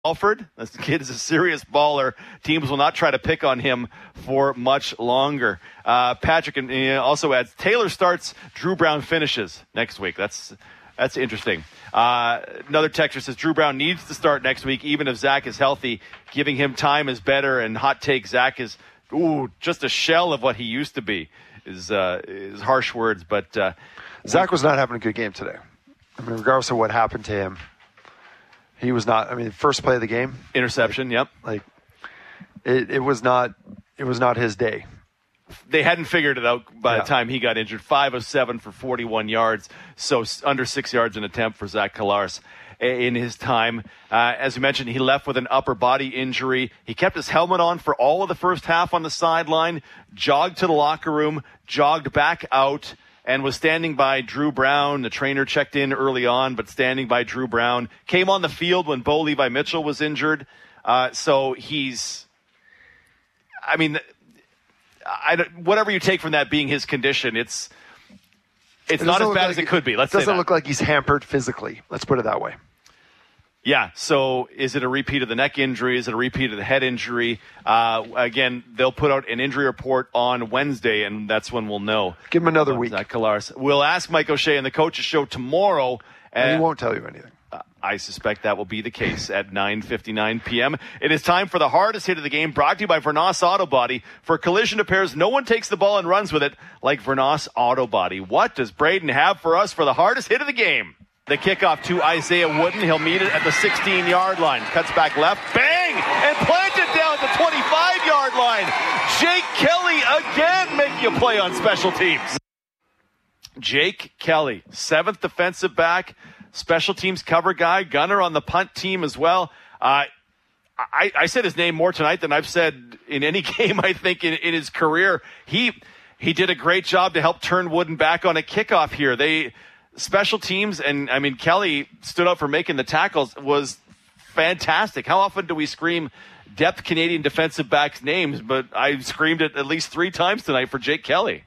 Alford. This kid is a serious baller. Teams will not try to pick on him for much longer. Patrick also adds, Taylor starts, Drew Brown finishes next week. That's interesting. Another texter says Drew Brown needs to start next week, even if Zach is healthy. Giving him time is better. And hot take, Zach is just a shell of what he used to be. Is harsh words, but Zach was not having a good game today. I mean, regardless of what happened to him. He was not. I mean, first play of the game, interception. Yep. Like it was not. It was not his day. They hadn't figured it out by the time he got injured. 5 of 7 for 41 yards, so under 6 yards an attempt for Zach Collaros in his time. As we mentioned, he left with an upper body injury. He kept his helmet on for all of the first half on the sideline. Jogged to the locker room. Jogged back out. And was standing by Drew Brown. The trainer checked in early on, but standing by Drew Brown. Came on the field when Bo Levi Mitchell was injured. So he's, I mean, whatever you take from that being his condition, it's not as bad as it could be. Let's say that. Doesn't look like he's hampered physically. Let's put it that way. Yeah, so is it a repeat of the neck injury? Is it a repeat of the head injury? Again, they'll put out an injury report on Wednesday, and that's when we'll know. Give him another week. Zach Collaros. We'll ask Mike O'Shea in the coaches' show tomorrow. And he won't tell you anything. I suspect that will be the case at 9:59 p.m. It is time for the hardest hit of the game, brought to you by Vernos Auto Body. For collision repairs, no one takes the ball and runs with it like Vernos Auto Body. What does Braden have for us for the hardest hit of the game? The kickoff to Isaiah Wooden. He'll meet it at the 16-yard line. Cuts back left. Bang! And planted down at the 25-yard line. Jake Kelly again making a play on special teams. Jake Kelly, 7th defensive back, special teams cover guy, gunner on the punt team as well. I said his name more tonight than I've said in any game, I think, in his career. He did a great job to help turn Wooden back on a kickoff here. Special teams, and I mean, Kelly stood up for making the tackles, was fantastic. How often do we scream depth Canadian defensive backs' names? But I screamed it at least 3 times tonight for Jake Kelly.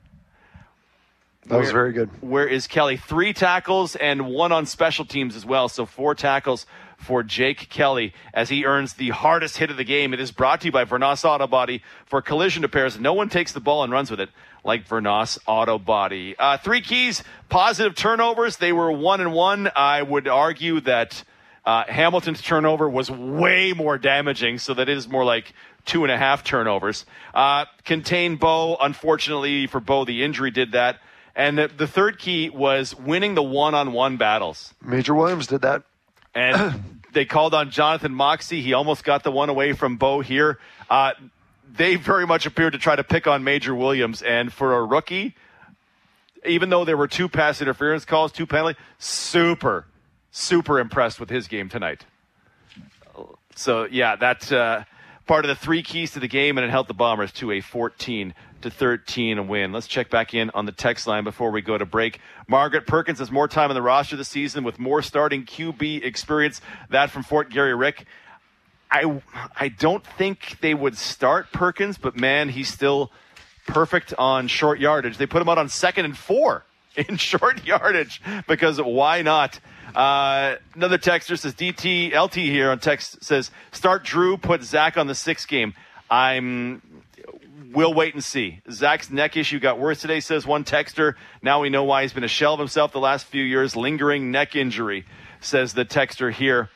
That was very good. Where is Kelly? 3 tackles and 1 on special teams as well. So 4 tackles for Jake Kelly as he earns the hardest hit of the game. It is brought to you by Vernos Auto Body. For collision repairs, no one takes the ball and runs with it like Vernos Auto Body. 3 keys, positive turnovers. They were 1-1. I would argue that Hamilton's turnover was way more damaging, so that is more like 2.5 turnovers. Contain Bo. Unfortunately for Bo, the injury did that. And the third key was winning the one-on-one battles. Major Williams did that. And they called on Jonathan Moxey. He almost got the one away from Bo here. They very much appeared to try to pick on Major Williams. And for a rookie, even though there were 2 pass interference calls, 2 penalties, super impressed with his game tonight. So, yeah, that's part of the 3 keys to the game, and it helped the Bombers to a 14-13 win. Let's check back in on the text line before we go to break. Margaret Perkins has more time on the roster this season with more starting QB experience. That from Fort Garry Rick. I don't think they would start Perkins, but man, he's still perfect on short yardage. They put him out on 2nd and 4 in short yardage because why not? Another texter says, LT here on text says, start Drew, put Zach on the 6th game. We'll wait and see. Zach's neck issue got worse today, says one texter. Now we know why he's been a shell of himself the last few years. Lingering neck injury, says the texter here.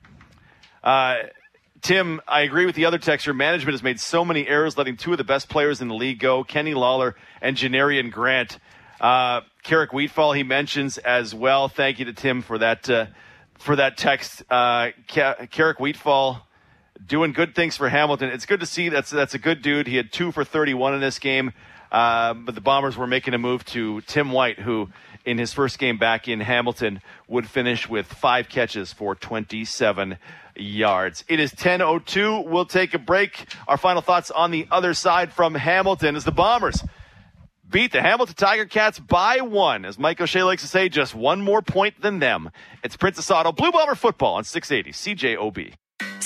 Tim, I agree with the other texter. Management has made so many errors, letting 2 of the best players in the league go, Kenny Lawler and Janarian Grant. Carrick Wheatfall, he mentions as well. Thank you to Tim for that text. Carrick Wheatfall doing good things for Hamilton. It's good to see. That's a good dude. He had 2 for 31 in this game. But the Bombers were making a move to Tim White, who in his first game back in Hamilton would finish with 5 catches for 27 yards. It is 10:02. We'll take a break. Our final thoughts on the other side from Hamilton as the Bombers beat the Hamilton Tiger Cats by 1. As Mike O'Shea likes to say, just 1 more point than them. It's Princess Auto Blue Bomber football on 680 CJOB.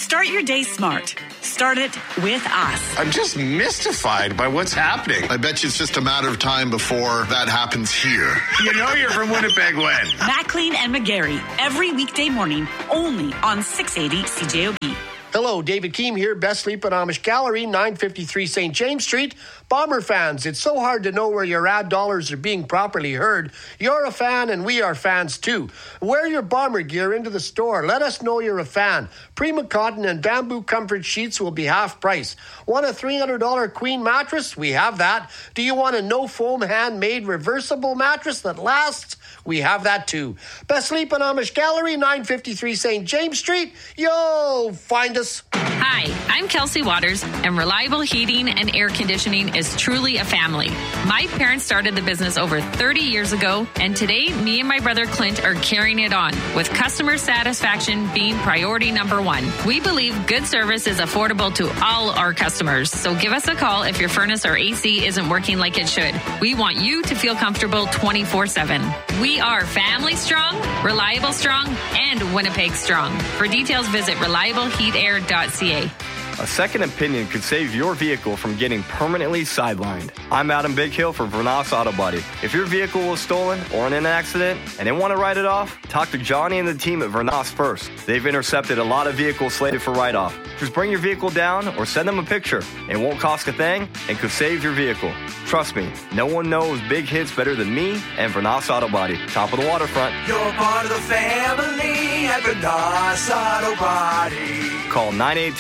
Start your day smart. Start it with us. I'm just mystified by what's happening. I bet you it's just a matter of time before that happens here. You know you're from Winnipeg when? Maclean and McGarry, every weekday morning, only on 680 CJOB. Hello, David Keem here, Best Sleep at Amish Gallery, 953 St. James Street. Bomber fans, it's so hard to know where your ad dollars are being properly heard. You're a fan and we are fans too. Wear your Bomber gear into the store. Let us know you're a fan. Prima Cotton and Bamboo Comfort Sheets will be half price. Want a $300 queen mattress? We have that. Do you want a no-foam handmade reversible mattress that lasts? We have that too. Best Sleep at Amish Gallery, 953 St. James Street. Yo, find us. Hi, I'm Kelsey Waters, and Reliable Heating and Air Conditioning is truly a family. My parents started the business over 30 years ago, and today, me and my brother Clint are carrying it on, with customer satisfaction being priority number one. We believe good service is affordable to all our customers, so give us a call if your furnace or AC isn't working like it should. We want you to feel comfortable 24/7. We are family strong, reliable strong, and Winnipeg strong. For details, visit reliableheatair.ca. A second opinion could save your vehicle from getting permanently sidelined. I'm Adam Bighill for Vernas Auto Body. If your vehicle was stolen or in an accident and they want to write it off, talk to Johnny and the team at Vernas first. They've intercepted a lot of vehicles slated for write-off. Just bring your vehicle down or send them a picture. It won't cost a thing and could save your vehicle. Trust me, no one knows big hits better than me and Vernas Auto Body. Top of the waterfront. You're part of the family at Vernas Auto Body. Call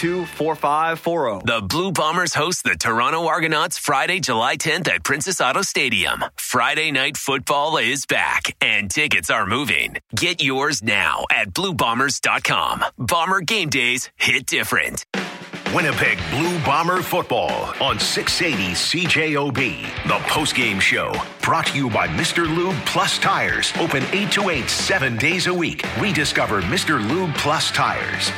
982-4540. The Blue Bombers host the Toronto Argonauts Friday, July 10th at Princess Auto Stadium. Friday night football is back, and tickets are moving. Get yours now at BlueBombers.com. Bomber game days hit different. Winnipeg Blue Bomber football on 680 CJOB. The postgame show brought to you by Mr. Lube Plus Tires. Open 8 to 8, 7 days a week. Rediscover Mr. Lube Plus Tires.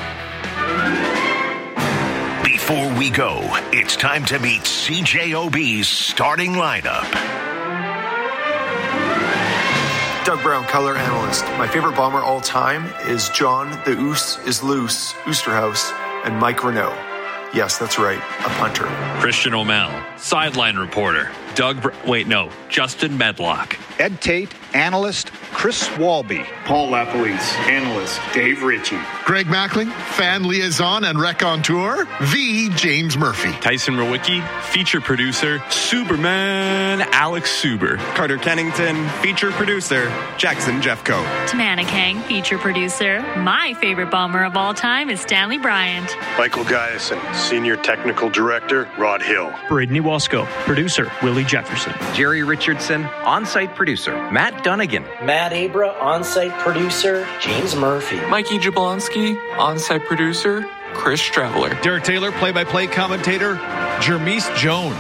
Before we go, it's time to meet CJOB's starting lineup. Doug Brown, color analyst. My favorite Bomber all time is John the Oos is Loose Oosterhouse and Mike Renault. Yes, that's right, a punter. Christian O'Mell, sideline reporter. Justin Medlock. Ed Tate, analyst. Chris Walby. Paul LaPolice, analyst. Dave Ritchie. Greg Mackling, fan liaison and raconteur. The James Murphy. Tyson Rowicki, feature producer. Superman Alex Suber. Carter Kennington, feature producer. Jackson Jeffco. Tamana Kang, feature producer. My favorite Bomber of all time is Stanley Bryant. Michael Giason, senior technical director. Rod Hill. Braden Iwasko, producer. Willie Jefferson. Jerry Richardson, on-site producer. Matt Dunnigan. Matt Abra, on-site producer. James Murphy. Mikey Jablonski, on-site producer. Chris Traveler. Derek Taylor, play-by-play commentator. Jermise Jones.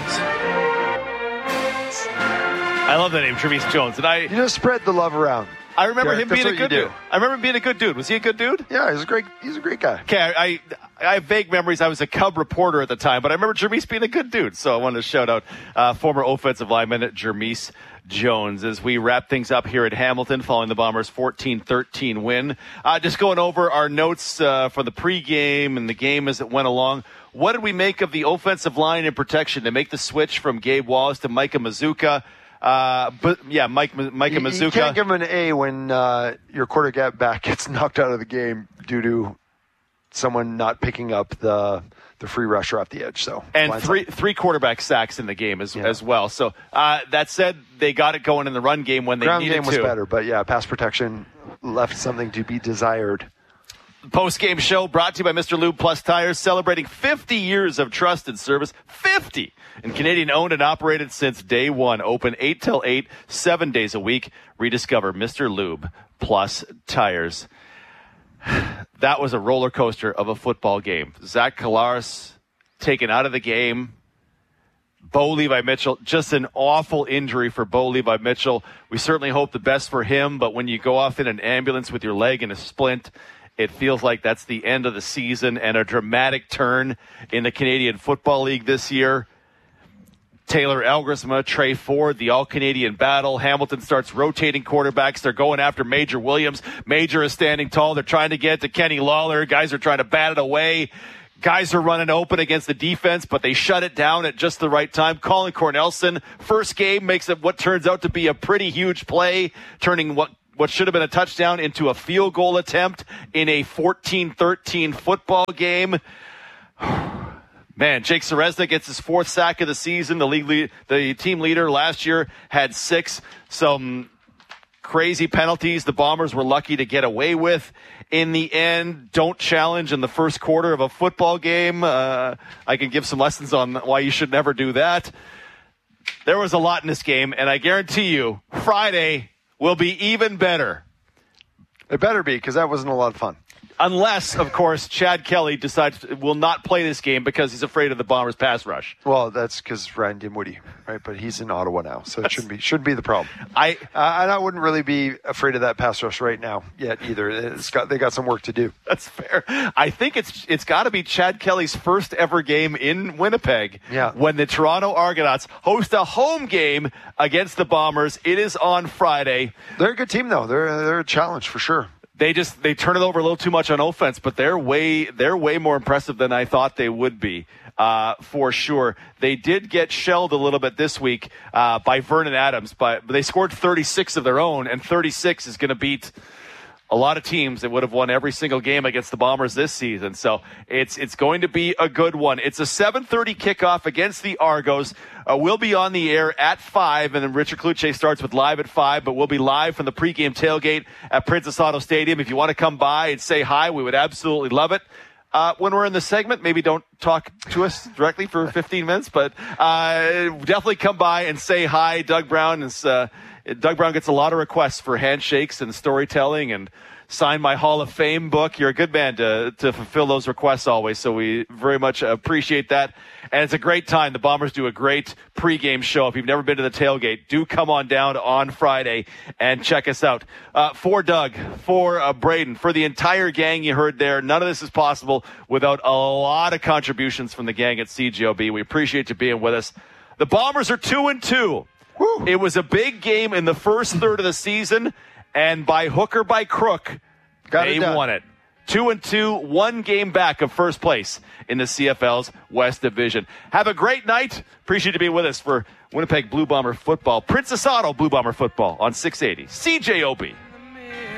I love that name, Jermise Jones. And you just spread the love around. I remember him being a good dude. Do. I remember him being a good dude. Was he a good dude? Yeah, he's a great guy. Okay, I have vague memories. I was a Cub reporter at the time, but I remember Jermise being a good dude. So I wanted to shout out former offensive lineman Jermise Jones as we wrap things up here at Hamilton following the Bombers' 14-13 win. Just going over our notes for the pregame and the game as it went along. What did we make of the offensive line and protection to make the switch from Gabe Wallace to Micah Mazuka? Micah Mazuka. You can't give him an A when your quarterback gets knocked out of the game due to someone not picking up the free rusher off the edge. So and three quarterback sacks in the game as well. So that said, they got it going in the run game when they needed to. Ground game was better, but yeah, pass protection left something to be desired. Post-game show brought to you by Mr. Lube Plus Tires, celebrating 50 years of trusted service. 50! And Canadian owned and operated since day one. Open 8 till 8, 7 days a week. Rediscover Mr. Lube Plus Tires. That was a roller coaster of a football game. Zach Collaros taken out of the game. Bo Levi-Mitchell, just an awful injury for Bo Levi-Mitchell. We certainly hope the best for him, but when you go off in an ambulance with your leg in a splint, it feels like that's the end of the season and a dramatic turn in the Canadian Football League this year. Taylor Elgersma, Trey Ford, the all-Canadian battle. Hamilton starts rotating quarterbacks. They're going after Major Williams. Major is standing tall. They're trying to get to Kenny Lawler. Guys are trying to bat it away. Guys are running open against the defense, but they shut it down at just the right time. Colin Cornelison, first game, makes it what turns out to be a pretty huge play, turning what should have been a touchdown into a field goal attempt in a 14-13 football game. Man, Jake Ceresna gets his 4th sack of the season. The team leader last year had 6. Some crazy penalties the Bombers were lucky to get away with. In the end, don't challenge in the first quarter of a football game. I can give some lessons on why you should never do that. There was a lot in this game, and I guarantee you, Friday will be even better. It better be, because that wasn't a lot of fun. Unless, of course, Chad Kelly will not play this game because he's afraid of the Bombers' pass rush. Well, that's because Ryan Dinwiddie, right? But he's in Ottawa now, so it shouldn't be the problem. And I wouldn't really be afraid of that pass rush right now yet either. They got some work to do. That's fair. I think it's got to be Chad Kelly's first ever game in Winnipeg. Yeah. When the Toronto Argonauts host a home game against the Bombers. It is on Friday. They're a good team, though. They're a challenge for sure. They turn it over a little too much on offense, but they're way more impressive than I thought they would be, for sure. They did get shelled a little bit this week by Vernon Adams, but they scored 36 of their own, and 36 is going to beat a lot of teams that would have won every single game against the Bombers this season. So it's going to be a good one. It's a 7:30 kickoff against the Argos. We'll be on the air at 5, and then Richard Kluche starts with Live at 5, but we'll be live from the pregame tailgate at Princess Auto Stadium. If you want to come by and say hi, we would absolutely love it. When we're in the segment, maybe don't talk to us directly for 15 minutes, but definitely come by and say hi. Doug Brown gets a lot of requests for handshakes and storytelling and sign my Hall of Fame book. You're a good man to fulfill those requests always, so we very much appreciate that. And it's a great time. The Bombers do a great pregame show. If you've never been to the tailgate, do come on down on Friday and check us out. For Doug, for Braden, for the entire gang you heard there, none of this is possible without a lot of contributions from the gang at CJOB. We appreciate you being with us. The Bombers are 2-2. Woo. It was a big game in the first third of the season, and by hook or by crook, they won it. 2-2, 1 game back of first place in the CFL's West Division. Have a great night. Appreciate you being with us for Winnipeg Blue Bomber football. Princess Auto Blue Bomber football on 680 CJOB.